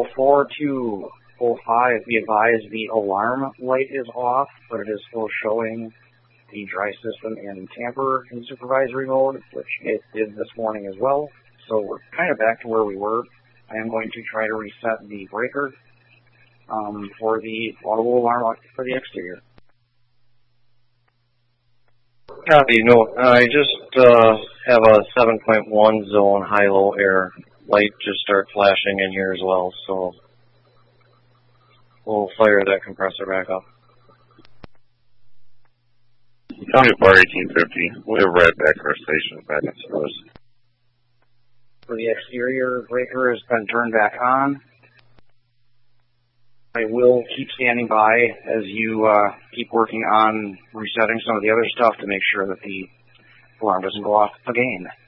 0205, be advised the alarm light is off, but it is still showing the dry system in tamper in supervisory mode, which it did this morning as well. So we're kind of back to where we were. I am going to try to reset the breaker for the audible alarm for the exterior. Copy. No, I just have a 7.1 zone high-low air light just start flashing in here as well, so we'll fire that compressor back up. County Bar 1850. We'll have right back to our station back in service. For the exterior, breaker has been turned back on. I will keep standing by as you keep working on resetting some of the other stuff to make sure that the alarm doesn't go off again.